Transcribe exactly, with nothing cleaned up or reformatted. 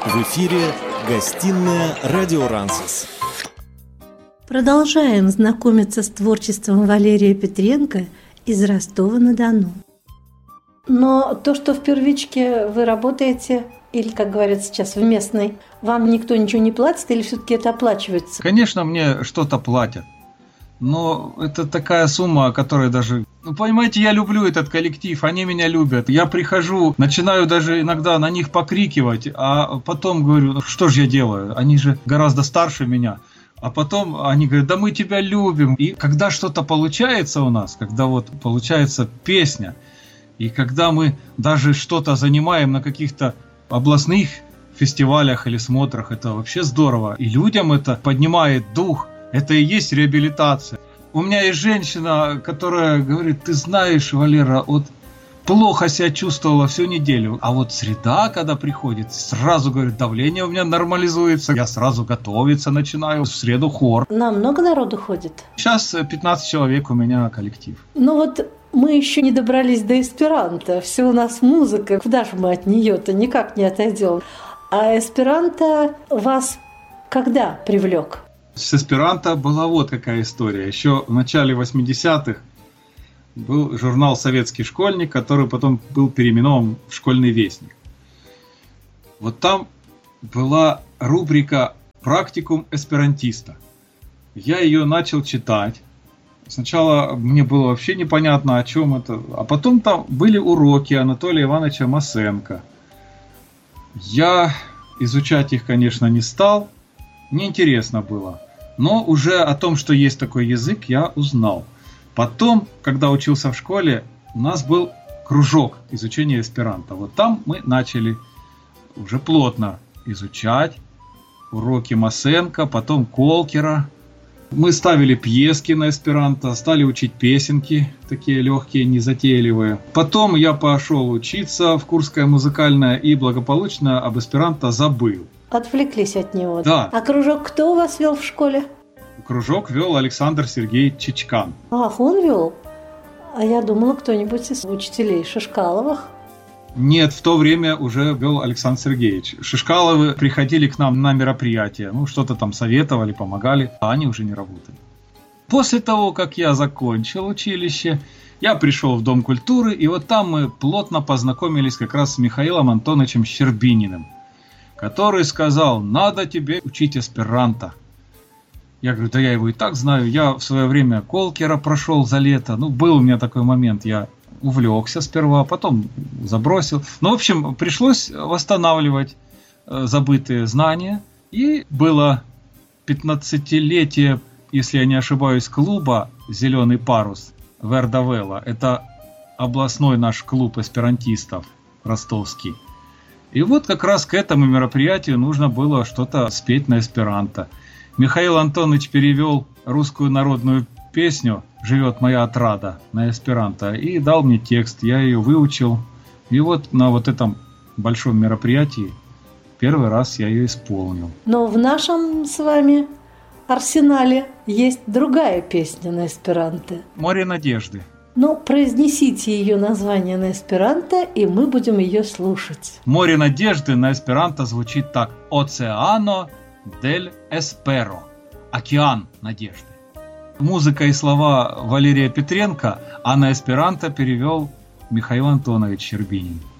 В эфире гостиная «Радио Рансис». Продолжаем знакомиться с творчеством Валерия Петренко из Ростова-на-Дону. Но то, что в первичке вы работаете, или, как говорят сейчас, в местной, вам никто ничего не платит или все-таки это оплачивается? Конечно, мне что-то платят. Но это такая сумма, о которой даже... Ну, понимаете, я люблю этот коллектив, они меня любят. Я прихожу, начинаю даже иногда на них покрикивать, а потом говорю, что же я делаю? Они же гораздо старше меня. А потом они говорят, да мы тебя любим. И когда что-то получается у нас, когда вот получается песня, и когда мы даже что-то занимаем на каких-то областных фестивалях или смотрах, это вообще здорово. И людям это поднимает дух. Это и есть реабилитация. У меня есть женщина, которая говорит, ты знаешь, Валера, вот плохо себя чувствовала всю неделю. А вот среда, когда приходит, сразу, говорит, давление у меня нормализуется. Я сразу готовиться начинаю. В среду хор. На много народу ходит? Сейчас пятнадцать человек у меня коллектив. Ну вот мы еще не добрались до эсперанто. Все у нас музыка. Куда же мы от нее-то? Никак не отойдем. А эсперанто вас когда привлек? С эсперанто была вот какая история. Еще в начале восьмидесятых был журнал «Советский школьник», который потом был переименован в «Школьный вестник». Вот там была рубрика «Практикум эсперантиста». Я ее начал читать. Сначала мне было вообще непонятно, о чем это. А потом там были уроки Анатолия Ивановича Масенко. Я изучать их, конечно, не стал. Неинтересно было. Но уже о том, что есть такой язык, я узнал. Потом, когда учился в школе, у нас был кружок изучения эсперанто. Вот там мы начали уже плотно изучать уроки Масенко, потом Колкера. Мы ставили пьески на эсперанто, стали учить песенки, такие легкие, незатейливые. Потом я пошел учиться в Курское музыкальное и благополучно об эсперанто забыл. Отвлеклись от него. Да. А кружок кто у вас вел в школе? Кружок вел Александр Сергеевич Чичкан. Ах, он вел? А я думала, кто-нибудь из учителей Шишкаловых. Нет, в то время уже вел Александр Сергеевич. Шишкаловы приходили к нам на мероприятия, ну, что-то там советовали, помогали, а они уже не работали. После того, как я закончил училище, я пришел в Дом культуры, и вот там мы плотно познакомились как раз с Михаилом Антоновичем Щербининым, который сказал, надо тебе учить эсперанто. Я говорю, да я его и так знаю, я в свое время Колкера прошел за лето, ну, был у меня такой момент, я увлекся сперва, потом забросил. Ну, в общем, пришлось восстанавливать э, забытые знания. И было пятнадцатилетие, если я не ошибаюсь, клуба «Зеленый парус» Вердавелла. Это областной наш клуб эсперантистов ростовский. И вот как раз к этому мероприятию нужно было что-то спеть на эсперанто. Михаил Антонович перевел русскую народную песню «Живет моя отрада» на эсперанто и дал мне текст, я ее выучил. И вот на вот этом большом мероприятии первый раз я ее исполнил. Но в нашем с вами арсенале есть другая песня на эсперанто. «Море надежды». Ну, произнесите ее название на эсперанто, и мы будем ее слушать. «Море надежды» на эсперанто звучит так: «Оцеано дель эсперо» – «Океан надежды». Музыка и слова Валерия Петренко, а на эсперанто перевел Михаил Антонович Щербинин.